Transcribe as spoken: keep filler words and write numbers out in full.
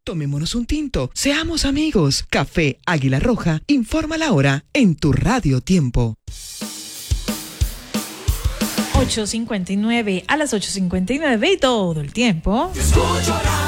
Tomémonos un tinto, seamos amigos. Café Águila Roja, informa la hora en tu Radio Tiempo. ocho cincuenta y nueve, a las ocho cincuenta y nueve y todo el tiempo. Escucho la